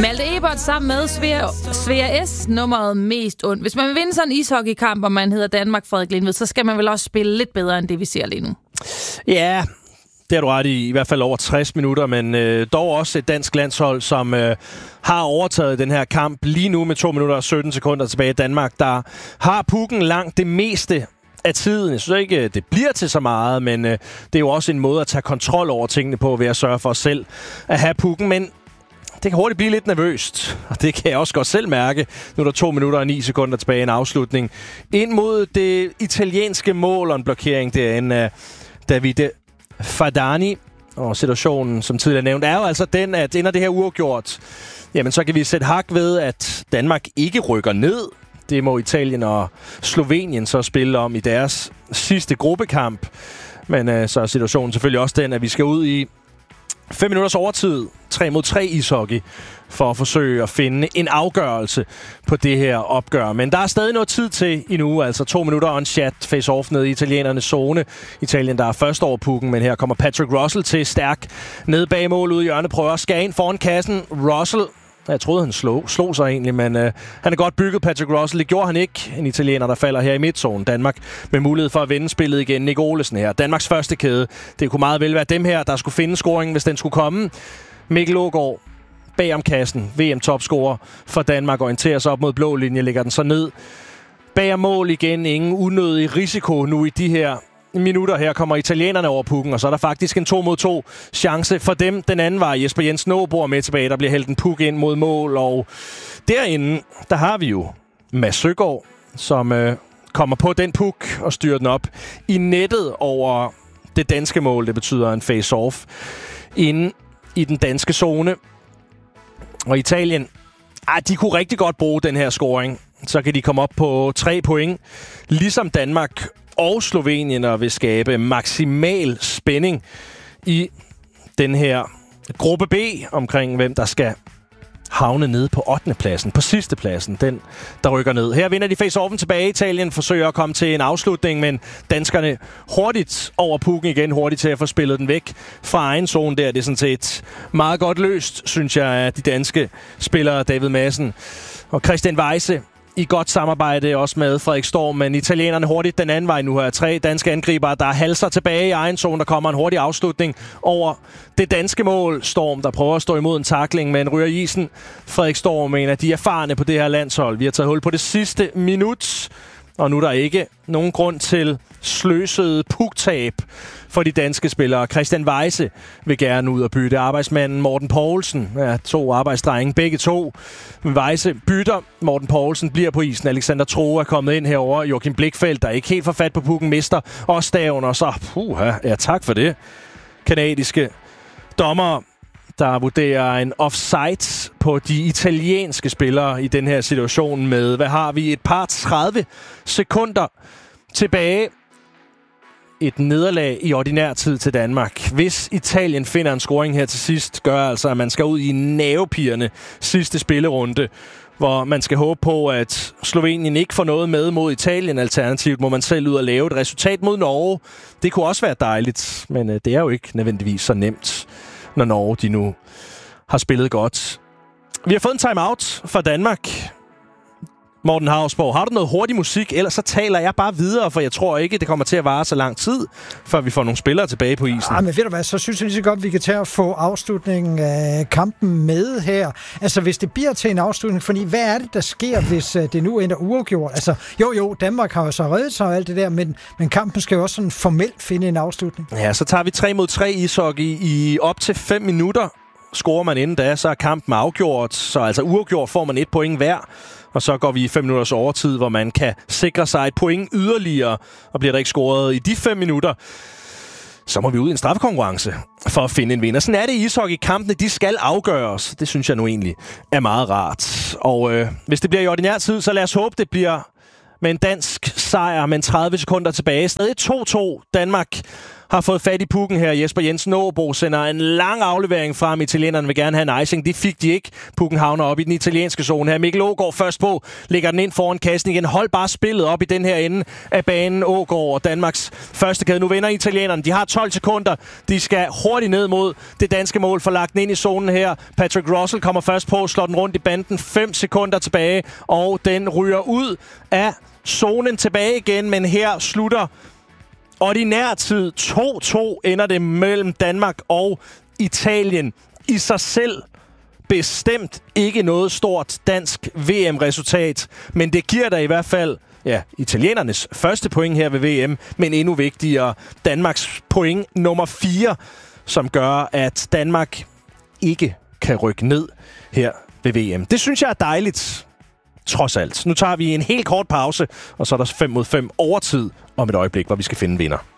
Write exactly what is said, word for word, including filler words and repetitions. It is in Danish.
Malte Ebert sammen med Svea S, nummeret mest ondt. Hvis man vil vinde sådan en ishockeykamp, og man hedder Danmark Frederik Lindved, så skal man vel også spille lidt bedre, end det vi ser lige nu. Ja, det har du ret i, i hvert fald over tres minutter, men øh, dog også et dansk landshold, som øh, har overtaget den her kamp lige nu med to minutter og sytten sekunder tilbage i Danmark, der har pukken langt det meste af tiden. Jeg synes ikke, det bliver til så meget, men øh, det er jo også en måde at tage kontrol over tingene på, ved at sørge for os selv at have pukken, men det kan hurtigt blive lidt nervøst, og det kan jeg også godt selv mærke. Nu er der to minutter og ni sekunder tilbage i en afslutning. Ind mod det italienske mål og en blokering derinde af Davide Fardani. Og situationen, som tidligere nævnt, er jo altså den, at ender det her uafgjort, jamen så kan vi sætte hak ved, at Danmark ikke rykker ned. Det må Italien og Slovenien så spille om i deres sidste gruppekamp. Men øh, så er situationen selvfølgelig også den, at vi skal ud i fem minutters overtid, tre mod tre ishockey, for at forsøge at finde en afgørelse på det her opgør. Men der er stadig noget tid til endnu, altså to minutter og en chat face-off nede i italienernes zone. Italien, der er først over pukken, men her kommer Patrick Russell til stærk ned bag mål ude i hjørnet, prøver at skære ind foran kassen. Russell, jeg troede, han slog, slog sig egentlig, men øh, han er godt bygget, Patrick Russell. Det gjorde han ikke. En italiener, der falder her i midtzonen. Danmark med mulighed for at vinde spillet igen. Nick Olesen her. Danmarks første kæde. Det kunne meget vel være dem her, der skulle finde scoringen, hvis den skulle komme. Mikkel Aagaard bag om kassen. V M-topscorer for Danmark. Orienterer sig op mod blå linje. Lægger den så ned. Bag om mål igen. Ingen unødig risiko nu i de her minutter. Her kommer italienerne over pukken, og så er der faktisk en to mod to chance for dem. Den anden var Jesper Jensen Aabor med tilbage. Der bliver hældt en puk ind mod mål, og derinde, der har vi jo Mads Søgaard, som øh, kommer på den puk og styrer den op i nettet over det danske mål. Det betyder en face-off inde i den danske zone. Og Italien, ah, de kunne rigtig godt bruge den her scoring. Så kan de komme op på tre point, ligesom Danmark og Slovenien, og vil skabe maksimal spænding i den her gruppe B omkring, hvem der skal havne nede på ottende pladsen, på sidste pladsen, den der rykker ned. Her vinder de face-offen tilbage. Italien forsøger at komme til en afslutning, men danskerne hurtigt over pukken igen, hurtigt til at få spillet den væk fra egen zone der. Det er sådan set meget godt løst, synes jeg, af de danske spillere, David Madsen og Christian Weise, i godt samarbejde også med Frederik Storm, men italienerne hurtigt den anden vej nu her. Tre danske angribere, der halser tilbage i egen zone. Der kommer en hurtig afslutning over det danske mål. Storm, der prøver at stå imod en tackling, men ryger i isen. Frederik Storm mener, de er erfarne på det her landshold. Vi har taget hul på det sidste minut, og nu er der ikke nogen grund til sløset puktab for de danske spillere. Christian Weise vil gerne ud og bytte. Arbejdsmanden Morten Poulsen, ja, to arbejdsdrenge, begge to. Weise bytter, Morten Poulsen bliver på isen. Alexander Troe er kommet ind herover. Joachim Blichfeldt, der ikke helt får fat på pukken, mister også staven, og så, puha, ja, tak for det. Kanadiske dommer, der vurderer en offside på de italienske spillere i den her situation med, hvad har vi, et par tredive sekunder tilbage. Et nederlag i ordinær tid til Danmark. Hvis Italien finder en scoring her til sidst, gør altså, at man skal ud i nervepirrende sidste spillerunde, hvor man skal håbe på, at Slovenien ikke får noget med mod Italien. Alternativt må man selv ud og lave et resultat mod Norge. Det kunne også være dejligt, men øh, det er jo ikke nødvendigvis så nemt, når Norge de nu har spillet godt. Vi har fået en timeout fra Danmark. Morten Hausborg, har du noget hurtig musik? Ellers så taler jeg bare videre, for jeg tror ikke, det kommer til at vare så lang tid, før vi får nogle spillere tilbage på isen. Ja, men ved du hvad, så synes jeg lige så godt, at vi kan tage at få afslutningen af kampen med her. Altså, hvis det bliver til en afslutning, fordi hvad er det, der sker, hvis det nu ender uafgjort? Altså, jo, jo, Danmark har jo så reddet sig og alt det der, men, men kampen skal jo også sådan formelt finde en afslutning. Ja, så tager vi tre mod tre ishockey i op til fem minutter. Scorer man inden da, så er kampen afgjort, så altså uafgjort får man et point hver. Og så går vi i fem minutters overtid, hvor man kan sikre sig et point yderligere. Og bliver der ikke scoret i de fem minutter, så må vi ud i en straffekonkurrence for at finde en vinder. Sådan er det i ishockey. Kampene, de skal afgøres. Det synes jeg nu egentlig er meget rart. Og øh, hvis det bliver i ordinær tid, så lad os håbe, det bliver med en dansk sejr, men tredive sekunder tilbage. Stadig to to. Danmark har fået fat i pukken her. Jesper Jensen Aabo sender en lang aflevering frem. Italienerne vil gerne have en icing. Det fik de ikke. Pukken havner op i den italienske zone her. Mikkel Aagaard først på. Lægger den ind foran kassen igen. Hold bare spillet op i den her ende af banen. Aagaard og Danmarks første kæde. Nu vinder italienerne. De har tolv sekunder. De skal hurtigt ned mod det danske mål. For lagt den ind i zonen her. Patrick Russell kommer først på. Slår den rundt i banden. fem sekunder tilbage. Og den ryger ud af zonen tilbage igen. Men her slutter ordinær tid. to to ender det mellem Danmark og Italien. I sig selv bestemt ikke noget stort dansk V M-resultat. Men det giver der i hvert fald ja, italienernes første point her ved V M. Men endnu vigtigere Danmarks point nummer fire, som gør, at Danmark ikke kan rykke ned her ved V M. Det synes jeg er dejligt. Trods alt. Nu tager vi en helt kort pause, og så er der fem mod fem overtid om et øjeblik, hvor vi skal finde vinder.